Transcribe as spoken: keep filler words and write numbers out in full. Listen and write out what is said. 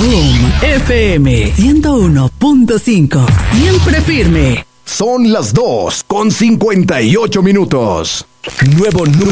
Boom F M ciento uno punto cinco. Siempre firme. Son las dos con cincuenta y ocho minutos. Nuevo número